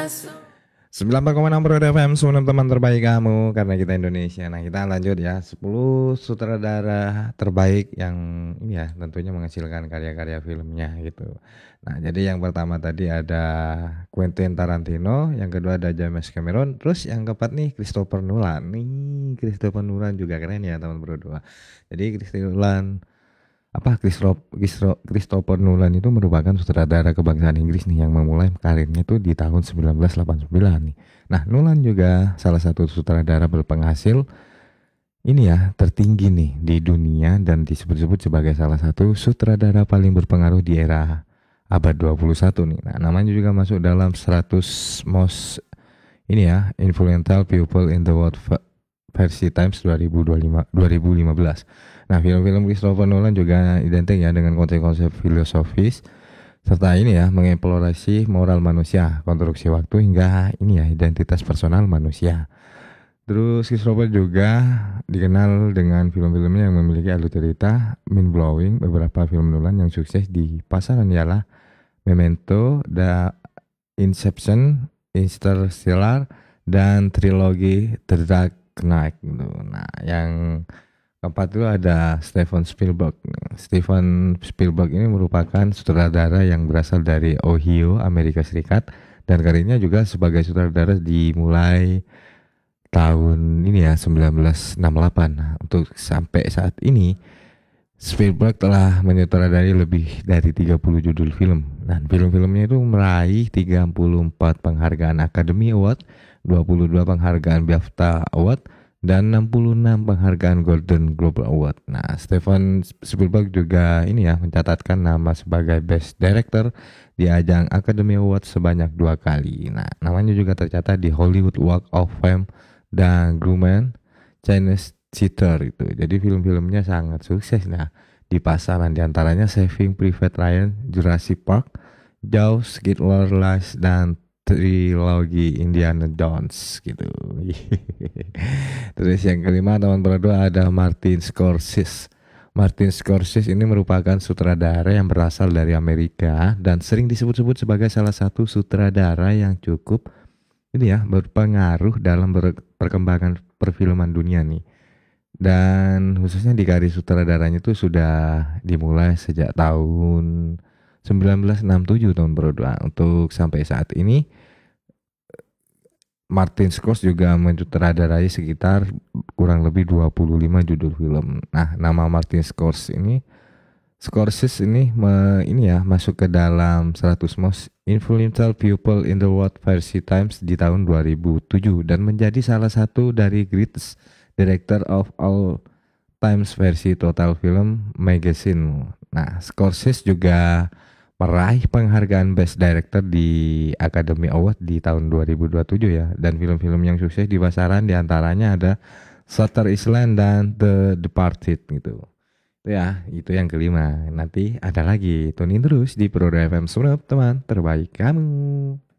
94,6 Pro FM, semua teman terbaik kamu, karena kita Indonesia. Nah, kita lanjut ya, 10 sutradara terbaik yang ini ya, tentunya menghasilkan karya-karya filmnya gitu. Nah, jadi yang pertama tadi ada Quentin Tarantino, yang kedua ada James Cameron, terus yang keempat nih Christopher Nolan. Nih, Christopher Nolan juga keren ya teman berdua. Jadi Christopher Nolan itu merupakan sutradara kebangsaan Inggris nih yang memulai karirnya tuh di tahun 1989 nih. Nah, Nolan juga salah satu sutradara berpenghasil ini ya tertinggi nih di dunia dan disebut-sebut sebagai salah satu sutradara paling berpengaruh di era abad 21 nih. Nah, namanya juga masuk dalam 100 most ini ya influential people in the world versi Times 2015. Nah, film-film Christopher Nolan juga identik ya dengan konsep-konsep filosofis serta ini ya mengeksplorasi moral manusia, konstruksi waktu hingga ini ya identitas personal manusia. Terus Christopher juga dikenal dengan film-filmnya yang memiliki alur cerita mind-blowing. Beberapa film Nolan yang sukses di pasaran ialah Memento, The Inception, Interstellar, dan trilogi The Dark Knight gitu. Nah, yang keempat itu ada Steven Spielberg. Steven Spielberg ini merupakan sutradara yang berasal dari Ohio, Amerika Serikat, dan karirnya juga sebagai sutradara dimulai tahun ini ya 1968. Nah, untuk sampai saat ini Spielberg telah menyutradarai lebih dari 30 judul film. Dan film-filmnya itu meraih 34 penghargaan Academy Award, 22 penghargaan BAFTA Award, dan 66 penghargaan Golden Globe Award. Nah, Steven Spielberg juga ini ya mencatatkan nama sebagai Best Director di ajang Academy Award sebanyak 2 kali. Nah, namanya juga tercatat di Hollywood Walk of Fame dan Grumman Chinese Theater itu. Jadi film-filmnya sangat sukses nah di pasaran, diantaranya Saving Private Ryan, Jurassic Park, Jaws, Kid Large, dan trilogi Indiana Jones gitu. Terus yang kelima teman berdua ada Martin Scorsese. Martin Scorsese ini merupakan sutradara yang berasal dari Amerika dan sering disebut-sebut sebagai salah satu sutradara yang cukup ini ya berpengaruh dalam perkembangan perfilman dunia nih. Dan khususnya di karir sutradaranya itu sudah dimulai sejak tahun 1967 tahun berdua. Untuk sampai saat ini Martin Scorsese juga mensutradarai sekitar kurang lebih 25 judul film. Nah, nama Martin Scorsese ini masuk ke dalam 100 most influential people in the world versi Times di tahun 2007 dan menjadi salah satu dari greatest director of all times versi Total Film Magazine. Nah, Scorsese juga meraih penghargaan Best Director di Academy Award di tahun 2027 ya. Dan film-film yang sukses di pasaran diantaranya ada Shutter Island dan The Departed gitu. Ya, itu yang kelima. Nanti ada lagi. Tunin terus di Pro FM Surat teman terbaik kamu.